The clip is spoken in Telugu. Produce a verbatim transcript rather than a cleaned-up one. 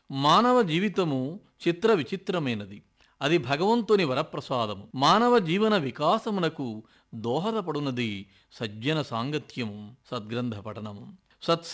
మానవ జీవితము చిత్ర విచిత్రమైనది. అది భగవంతుని వరప్రసాదము. మానవ జీవన వికాసమునకు దోహదపడునది సజ్జన సాంగత్యము, సద్గ్రంథ పఠనము. సత్స